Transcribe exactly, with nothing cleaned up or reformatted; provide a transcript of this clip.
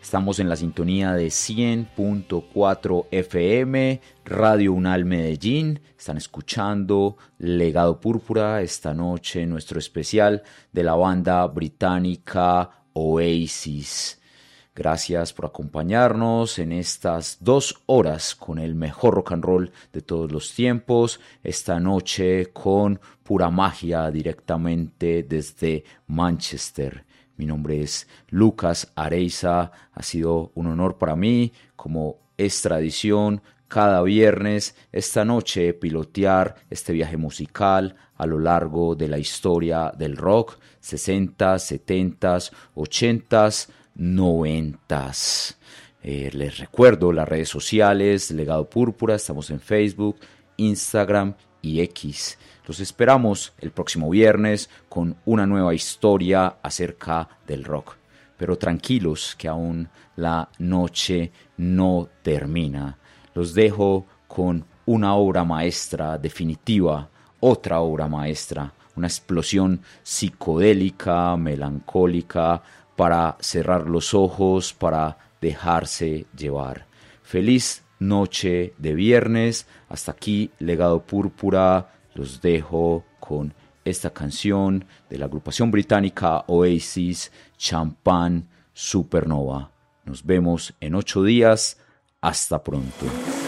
Estamos en la sintonía de cien punto cuatro F M, Radio Unal Medellín. Están escuchando Legado Púrpura esta noche, nuestro especial de la banda británica Oasis. Gracias por acompañarnos en estas dos horas con el mejor rock and roll de todos los tiempos. Esta noche con pura magia directamente desde Manchester. Mi nombre es Lucas Areiza. Ha sido un honor para mí, como es tradición, cada viernes, esta noche, pilotear este viaje musical a lo largo de la historia del rock, sesentas, setentas, ochentas, noventas. Eh, les recuerdo las redes sociales, Legado Púrpura, estamos en Facebook, Instagram y X. Los esperamos el próximo viernes con una nueva historia acerca del rock. Pero tranquilos que aún la noche no termina. Los dejo con una obra maestra definitiva, otra obra maestra, una explosión psicodélica, melancólica, para cerrar los ojos, para dejarse llevar. Feliz noche de viernes. Hasta aquí, Legado Púrpura. Los dejo con esta canción de la agrupación británica Oasis, Champagne Supernova. Nos vemos en ocho días. Hasta pronto.